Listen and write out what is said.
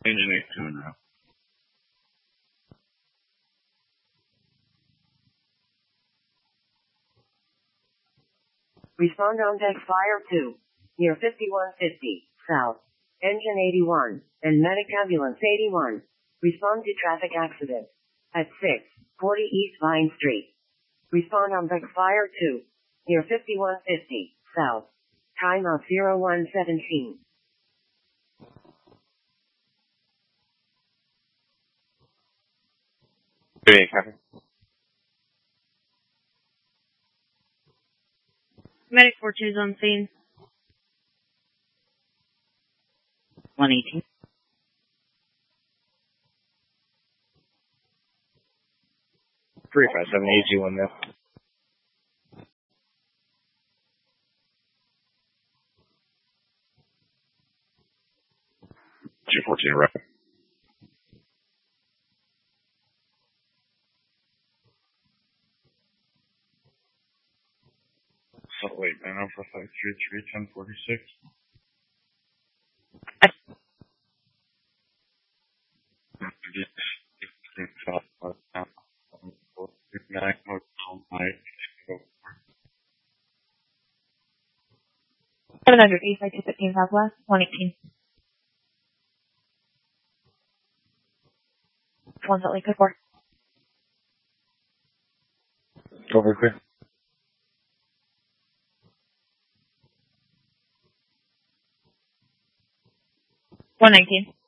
Engine 82 now. Respond on deck Fire 2. Near 5150, south. Engine 81, and medic ambulance 81. Respond to traffic accident. At 640 East Vine Street. Respond on deck Fire 2. Near 5150, south. Time of 0117. Hey, Captain. Medic 42 is on scene. 118. Three 5-7 AG1 now. G14 rep. Salt Lake 90533 1046. Seven hundred East, I 215 Southwest, 118. One Salt Lake, 4. Over clear. 119.